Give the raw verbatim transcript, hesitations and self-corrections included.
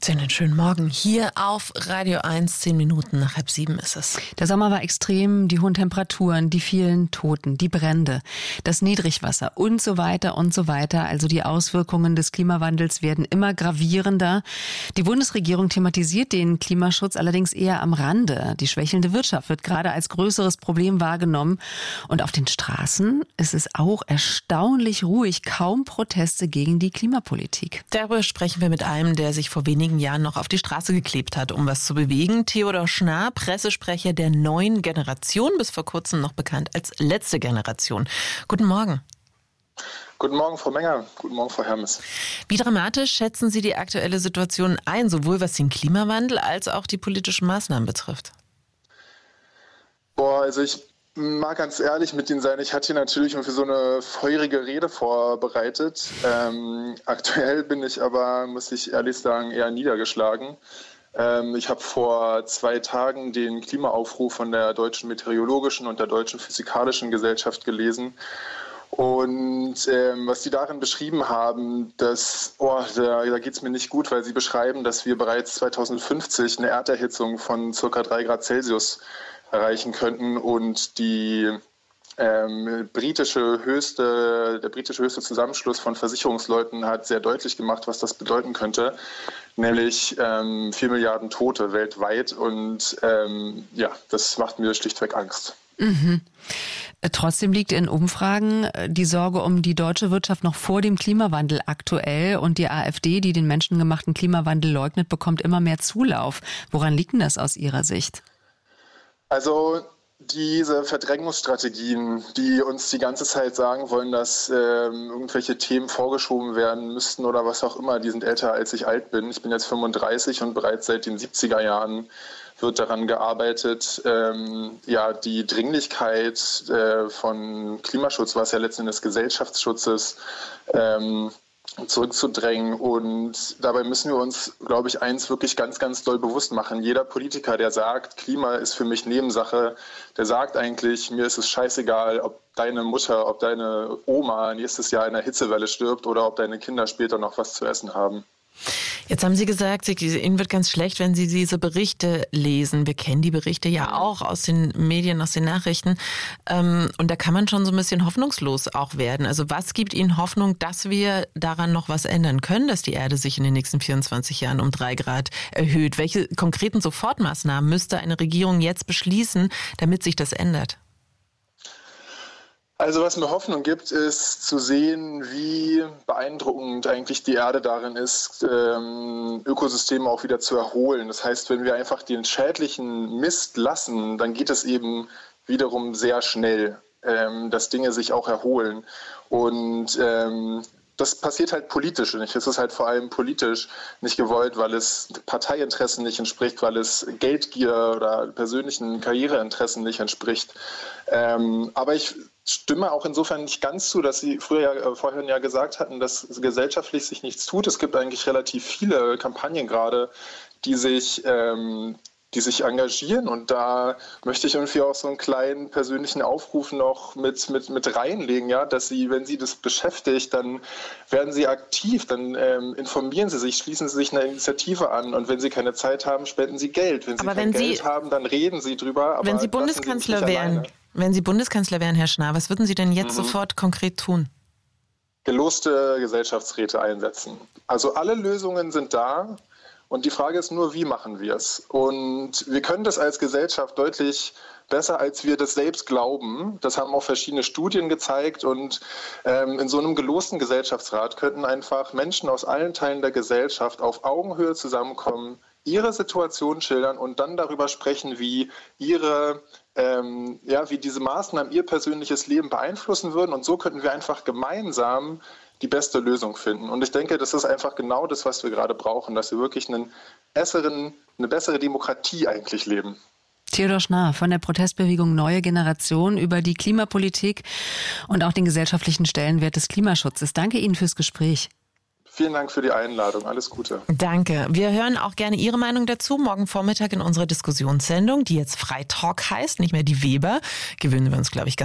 Einen schönen Morgen hier auf Radio eins, zehn Minuten nach halb sieben ist es. Der Sommer war extrem, die hohen Temperaturen, die vielen Toten, die Brände, das Niedrigwasser und so weiter und so weiter. Also die Auswirkungen des Klimawandels werden immer gravierender. Die Bundesregierung thematisiert den Klimaschutz allerdings eher am Rande. Die schwächelnde Wirtschaft wird gerade als größeres Problem wahrgenommen. Und auf den Straßen ist es auch erstaunlich ruhig, kaum Proteste gegen die Klimapolitik. Darüber sprechen wir mit einem, der sich vor wenigen Jahren noch auf die Straße geklebt hat, um was zu bewegen. Theodor Schnarr, Pressesprecher der neuen Generation, bis vor kurzem noch bekannt als letzte Generation. Guten Morgen. Guten Morgen, Frau Menger. Guten Morgen, Frau Hermes. Wie dramatisch schätzen Sie die aktuelle Situation ein, sowohl was den Klimawandel als auch die politischen Maßnahmen betrifft? Boah, also ich mag ganz ehrlich mit Ihnen sein, ich hatte hier natürlich für so eine feurige Rede vorbereitet. Ähm, aktuell bin ich aber, muss ich ehrlich sagen, eher niedergeschlagen. Ähm, ich habe vor zwei Tagen den Klimaaufruf von der Deutschen Meteorologischen und der Deutschen Physikalischen Gesellschaft gelesen. Und ähm, was die darin beschrieben haben, das, oh, da, da geht es mir nicht gut, weil sie beschreiben, dass wir bereits zweitausendfünfzig eine Erderhitzung von ca. drei Grad Celsius erreichen könnten und die ähm, britische höchste, der britische höchste Zusammenschluss von Versicherungsleuten hat sehr deutlich gemacht, was das bedeuten könnte, nämlich ähm, vier Milliarden Tote weltweit und ähm, ja, das macht mir schlichtweg Angst. Mhm. Trotzdem liegt in Umfragen die Sorge um die deutsche Wirtschaft noch vor dem Klimawandel aktuell und die AfD, die den menschengemachten Klimawandel leugnet, bekommt immer mehr Zulauf. Woran liegt denn das aus Ihrer Sicht? Also diese Verdrängungsstrategien, die uns die ganze Zeit sagen wollen, dass ähm, irgendwelche Themen vorgeschoben werden müssten oder was auch immer, die sind älter, als ich alt bin. Ich bin jetzt fünfunddreißig und bereits seit den siebziger Jahren wird daran gearbeitet, ähm, ja, die Dringlichkeit äh, von Klimaschutz, was ja letzten Endes Gesellschaftsschutzes, ähm, zurückzudrängen. Und dabei müssen wir uns, glaube ich, eins wirklich ganz, ganz doll bewusst machen. Jeder Politiker, der sagt, Klima ist für mich Nebensache, der sagt eigentlich, mir ist es scheißegal, ob deine Mutter, ob deine Oma nächstes Jahr in der Hitzewelle stirbt oder ob deine Kinder später noch was zu essen haben. Jetzt haben Sie gesagt, Ihnen wird ganz schlecht, wenn Sie diese Berichte lesen. Wir kennen die Berichte ja auch aus den Medien, aus den Nachrichten. Und da kann man schon so ein bisschen hoffnungslos auch werden. Also was gibt Ihnen Hoffnung, dass wir daran noch was ändern können, dass die Erde sich in den nächsten vierundzwanzig Jahren um drei Grad erhöht? Welche konkreten Sofortmaßnahmen müsste eine Regierung jetzt beschließen, damit sich das ändert? Also was mir Hoffnung gibt, ist zu sehen, wie beeindruckend eigentlich die Erde darin ist, ähm, Ökosysteme auch wieder zu erholen. Das heißt, wenn wir einfach den schädlichen Mist lassen, dann geht es eben wiederum sehr schnell, ähm, dass Dinge sich auch erholen. Und ähm, das passiert halt politisch nicht. Es ist halt vor allem politisch nicht gewollt, weil es Parteiinteressen nicht entspricht, weil es Geldgier oder persönlichen Karriereinteressen nicht entspricht. Ähm, aber ich stimme auch insofern nicht ganz zu, dass Sie früher ja, vorhin ja gesagt hatten, dass gesellschaftlich sich nichts tut. Es gibt eigentlich relativ viele Kampagnen gerade, die sich ähm, die sich engagieren, und da möchte ich irgendwie auch so einen kleinen persönlichen Aufruf noch mit, mit, mit reinlegen, ja, dass Sie, wenn Sie das beschäftigt, dann werden Sie aktiv, dann ähm, informieren Sie sich, schließen Sie sich einer Initiative an, und wenn Sie keine Zeit haben, spenden Sie Geld. Wenn Sie aber kein wenn Geld Sie, haben, dann reden Sie drüber. Aber wenn Sie Bundeskanzler Sie wären, alleine. wenn Sie Bundeskanzler wären, Herr Schnarr, was würden Sie denn jetzt mhm. sofort konkret tun? Geloste Gesellschaftsräte einsetzen. Also alle Lösungen sind da. Und die Frage ist nur, wie machen wir es? Und wir können das als Gesellschaft deutlich besser, als wir das selbst glauben. Das haben auch verschiedene Studien gezeigt. Und ähm, in so einem gelosten Gesellschaftsrat könnten einfach Menschen aus allen Teilen der Gesellschaft auf Augenhöhe zusammenkommen, ihre Situation schildern und dann darüber sprechen, wie ihre ähm, ja, wie diese Maßnahmen ihr persönliches Leben beeinflussen würden. Und so könnten wir einfach gemeinsam die beste Lösung finden. Und ich denke, das ist einfach genau das, was wir gerade brauchen, dass wir wirklich einen besseren, eine bessere Demokratie eigentlich leben. Theodor Schnarr von der Protestbewegung Neue Generation über die Klimapolitik und auch den gesellschaftlichen Stellenwert des Klimaschutzes. Danke Ihnen fürs Gespräch. Vielen Dank für die Einladung. Alles Gute. Danke. Wir hören auch gerne Ihre Meinung dazu morgen Vormittag in unserer Diskussionssendung, die jetzt Freitalk heißt, nicht mehr die Weber. Gewöhnen wir uns, glaube ich, ganz